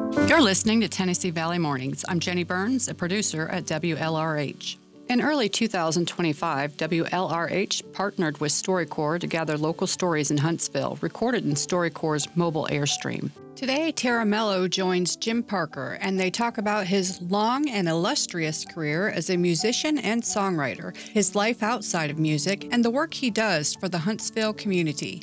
You're listening to Tennessee Valley Mornings. I'm Jenny Burns, a producer at WLRH. In early 2025, WLRH partnered with StoryCorps to gather local stories in Huntsville, recorded in StoryCorps' mobile Airstream. Today, Tara Mello joins Jim Parker, and they talk about his long and illustrious career as a musician and songwriter, his life outside of music, and the work he does for the Huntsville community.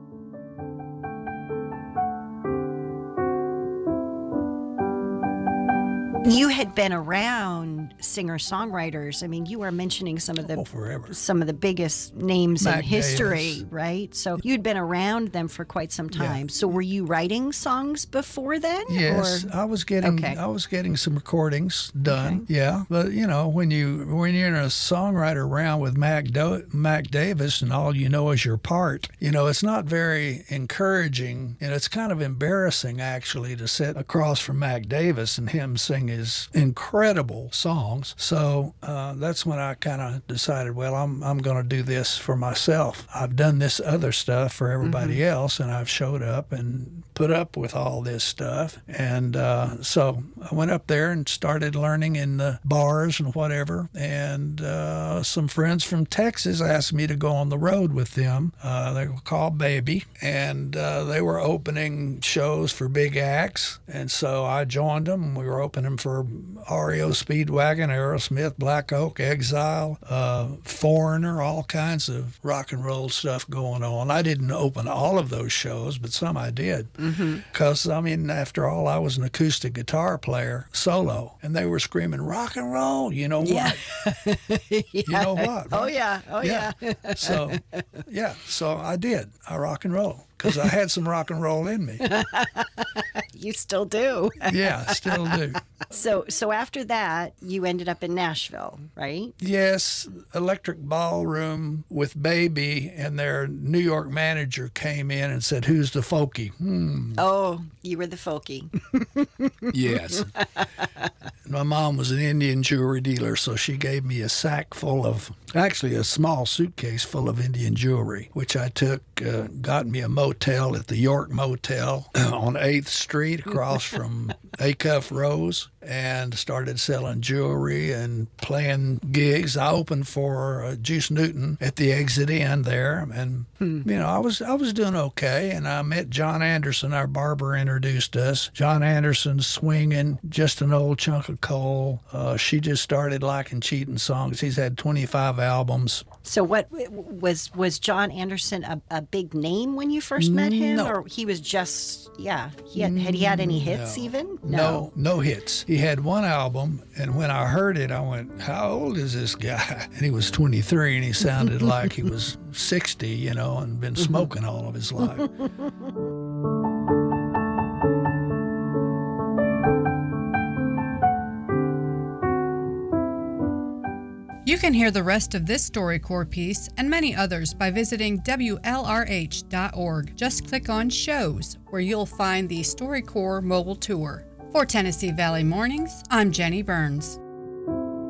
You had been around singer-songwriters. I mean, you were mentioning some of the biggest names in history, Davis. right? So you'd been around them for quite some time. Yeah. So were you writing songs before then? Yes, I was getting some recordings done. Okay. Yeah, but you know, when you're in a songwriter round with Mac Davis and all you know is your part, you know, it's not very encouraging, and it's kind of embarrassing actually to sit across from Mac Davis and him sing his incredible songs. So that's when I kind of decided, well, I'm going to do this for myself. I've done this other stuff for everybody else, and I've showed up and put up with all this stuff. And so I went up there and started learning in the bars and whatever. And some friends from Texas asked me to go on the road with them. They were called Baby, and they were opening shows for big acts. And so I joined them. We were opening for REO Speedwagon, Aerosmith, Black Oak, Exile, Foreigner, all kinds of rock and roll stuff going on. I didn't open all of those shows, but some I did. Because, I mean, after all, I was an acoustic guitar player solo, and they were screaming, rock and roll, you know what? Yeah. You know what? Right? Oh, yeah. So I did. I rock and roll. Because I had some rock and roll in me. You still do. Yeah, still do. So after that, you ended up in Nashville, right? Yes, Electric Ballroom with Baby, and their New York manager came in and said, "Who's the folkie?" Oh, you were the folkie. Yes. My mom was an Indian jewelry dealer, so she gave me a sack full of, actually a small suitcase full of Indian jewelry, which I took, got me a motel at the York Motel on 8th Street across from Acuff Rose, and started selling jewelry and playing gigs. I opened for Juice Newton at the Exit Inn there, and you know, I was doing okay. And I met John Anderson. Our barber introduced us. John Anderson swinging, just an old chunk of coal. She just started liking cheating songs. He's had 25 albums. So what was John Anderson a big name when you first met him? No. Or he was just, had he had any hits even? No hits. He had one album, and when I heard it, I went, how old is this guy? And he was 23, and he sounded like he was 60, you know, and been smoking all of his life. You can hear the rest of this StoryCorps piece and many others by visiting WLRH.org. Just click on Shows, where you'll find the StoryCorps mobile tour. For Tennessee Valley Mornings, I'm Jenny Burns.